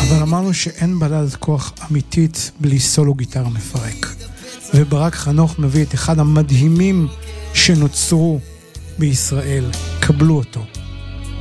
אבל אמרנו שאין בלד כוח אמיתית בלי סולו גיטרה מפרק. וברק חנוך מביא את אחד המדהימים שנוצרו בישראל. קבלו אותו.